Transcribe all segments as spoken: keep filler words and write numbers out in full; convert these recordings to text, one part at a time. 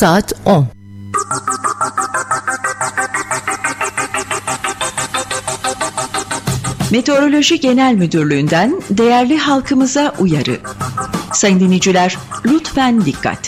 Saat on. Meteoroloji Genel Müdürlüğü'nden değerli halkımıza uyarı. Sayın dinleyiciler, lütfen dikkat.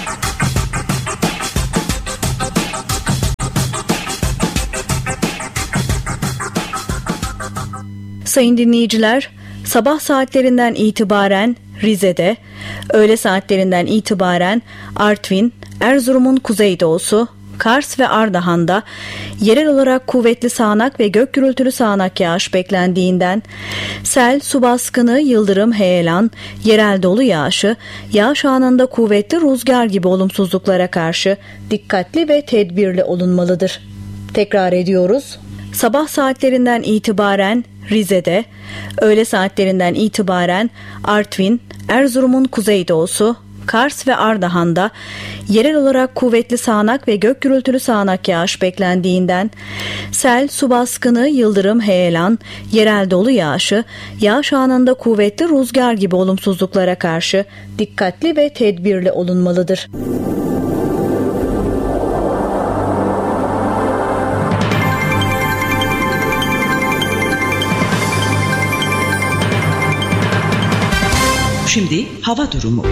Sayın dinleyiciler, sabah saatlerinden itibaren Rize'de, öğle saatlerinden itibaren Artvin, Erzurum'un kuzeydoğusu, Kars ve Ardahan'da yerel olarak kuvvetli sağanak ve gök gürültülü sağanak yağış beklendiğinden sel, su baskını, yıldırım, heyelan, yerel dolu yağışı, yağış anında kuvvetli rüzgar gibi olumsuzluklara karşı dikkatli ve tedbirli olunmalıdır. Tekrar ediyoruz. Sabah saatlerinden itibaren Rize'de, öğle saatlerinden itibaren Artvin, Erzurum'un kuzeydoğusu, Kars ve Ardahan'da yerel olarak kuvvetli sağanak ve gök gürültülü sağanak yağış beklendiğinden sel, su baskını, yıldırım, heyelan, yerel dolu yağışı, yağış anında kuvvetli rüzgar gibi olumsuzluklara karşı dikkatli ve tedbirli olunmalıdır. Şimdi hava durumu.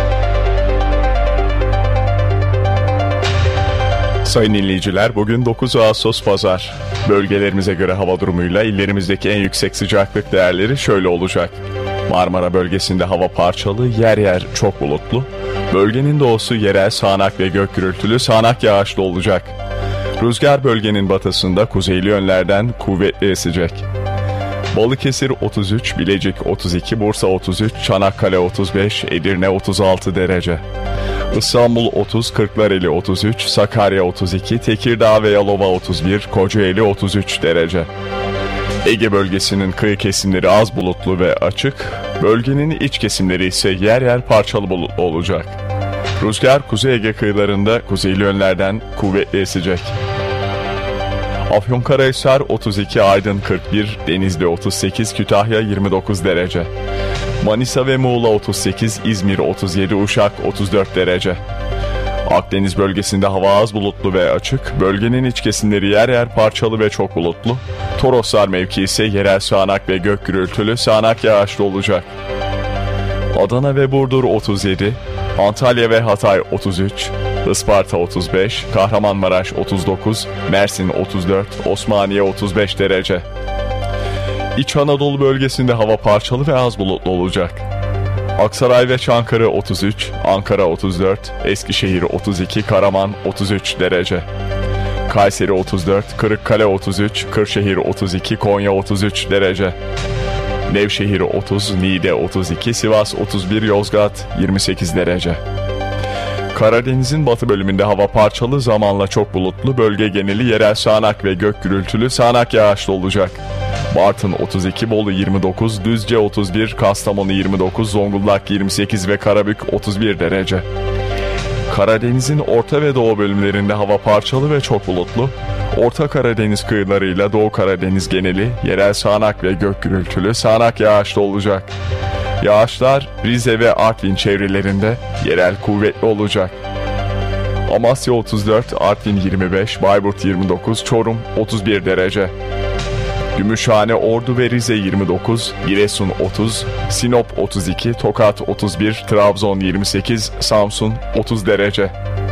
Sayın dinleyiciler, bugün dokuz Ağustos Pazar. Bölgelerimize göre hava durumuyla illerimizdeki en yüksek sıcaklık değerleri şöyle olacak. Marmara bölgesinde hava parçalı, yer yer çok bulutlu. Bölgenin doğusu yerel sağanak ve gök gürültülü sağanak yağışlı olacak. Rüzgar bölgenin batısında kuzeyli yönlerden kuvvetli esecek. Balıkesir otuz üç, Bilecik otuz iki, Bursa otuz üç, Çanakkale otuz beş, Edirne otuz altı derece. İstanbul otuz, Kırklareli otuz üç, Sakarya otuz iki, Tekirdağ ve Yalova otuz bir, Kocaeli otuz üç derece. Ege bölgesinin kıyı kesimleri az bulutlu ve açık, bölgenin iç kesimleri ise yer yer parçalı bulutlu olacak. Rüzgar Kuzey Ege kıyılarında kuzeyli yönlerden kuvvetli esecek. Afyonkarahisar otuz iki, Aydın kırk bir, Denizli otuz sekiz, Kütahya yirmi dokuz derece. Manisa ve Muğla otuz sekiz, İzmir otuz yedi, Uşak otuz dört derece. Akdeniz bölgesinde hava az bulutlu ve açık, bölgenin iç kesimleri yer yer parçalı ve çok bulutlu. Toroslar mevkii ise yerel sağanak ve gök gürültülü sağanak yağışlı olacak. Adana ve Burdur otuz yedi, Antalya ve Hatay otuz üç, Isparta otuz beş, Kahramanmaraş otuz dokuz, Mersin otuz dört, Osmaniye otuz beş derece. İç Anadolu bölgesinde hava parçalı ve az bulutlu olacak. Aksaray ve Çankırı otuz üç, Ankara otuz dört, Eskişehir otuz iki, Karaman otuz üç derece. Kayseri otuz dört, Kırıkkale otuz üç, Kırşehir otuz iki, Konya otuz üç derece. Nevşehir otuz, Niğde otuz iki, Sivas otuz bir, Yozgat yirmi sekiz derece. Karadeniz'in batı bölümünde hava parçalı, zamanla çok bulutlu, bölge geneli yerel sağanak ve gök gürültülü sağanak yağışlı olacak. Bartın otuz iki, Bolu yirmi dokuz, Düzce otuz bir, Kastamonu yirmi dokuz, Zonguldak yirmi sekiz ve Karabük otuz bir derece. Karadeniz'in orta ve doğu bölümlerinde hava parçalı ve çok bulutlu. Orta Karadeniz kıyılarıyla Doğu Karadeniz geneli yerel sağanak ve gök gürültülü sağanak yağışlı olacak. Yağışlar Rize ve Artvin çevrelerinde yerel kuvvetli olacak. Amasya otuz dört, Artvin yirmi beş, Bayburt yirmi dokuz, Çorum otuz bir derece. Gümüşhane, Ordu ve Rize yirmi dokuz, Giresun otuz, Sinop otuz iki, Tokat otuz bir, Trabzon yirmi sekiz, Samsun otuz derece.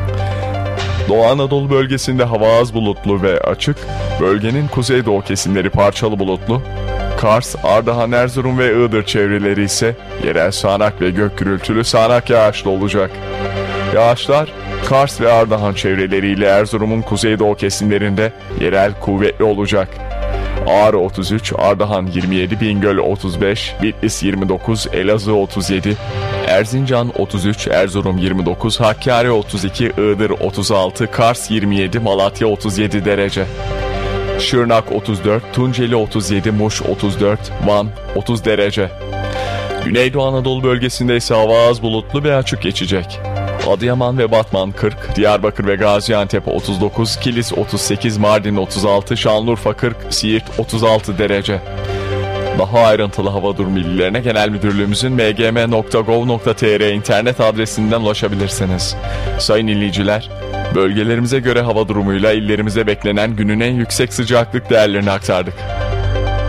Doğu Anadolu bölgesinde hava az bulutlu ve açık, bölgenin kuzeydoğu kesimleri parçalı bulutlu. Kars, Ardahan, Erzurum ve Iğdır çevreleri ise yerel sağanak ve gök gürültülü sağanak yağışlı olacak. Yağışlar Kars ve Ardahan çevreleriyle Erzurum'un kuzeydoğu kesimlerinde yerel kuvvetli olacak. Ağrı otuz üç, Ardahan yirmi yedi, Bingöl otuz beş, Bitlis yirmi dokuz, Elazığ otuz yedi, Erzincan otuz üç, Erzurum yirmi dokuz, Hakkari otuz iki, Iğdır otuz altı, Kars yirmi yedi, Malatya otuz yedi derece. Şırnak otuz dört, Tunceli otuz yedi, Muş otuz dört, Van otuz derece. Güneydoğu Anadolu bölgesinde ise hava az bulutlu ve açık geçecek. Adıyaman ve Batman kırk, Diyarbakır ve Gaziantep otuz dokuz, Kilis otuz sekiz, Mardin otuz altı, Şanlıurfa kırk, Siirt otuz altı derece. Daha ayrıntılı hava durumu bilgilerine Genel Müdürlüğümüzün m g m nokta gov nokta t r internet adresinden ulaşabilirsiniz. Sayın dinleyiciler, bölgelerimize göre hava durumuyla illerimize beklenen günün en yüksek sıcaklık değerlerini aktardık.